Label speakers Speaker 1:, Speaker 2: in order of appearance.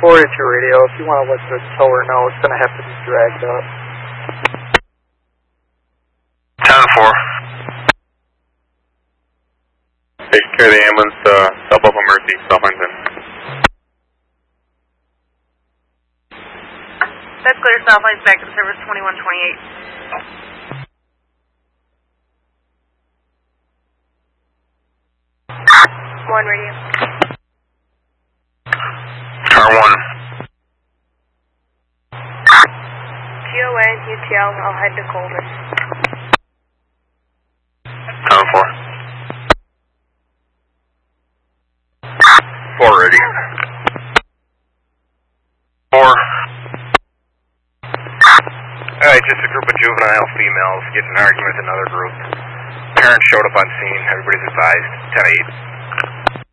Speaker 1: forward it to your radio. If you want to let the tower know, it's going to have to be dragged up.
Speaker 2: 10-4. Take care of the ambulance, South Buffalo Mercy, South Huntington.
Speaker 3: That's clear, Southline's back to service 2128. One radio.
Speaker 2: Car 1.
Speaker 3: GON, UTL, I'll head to Coleman.
Speaker 2: 10-4. 4 ready. 4.
Speaker 4: Alright, just a group of juvenile females getting in an argument with another group. Parents showed up on scene, everybody's advised, 10-8.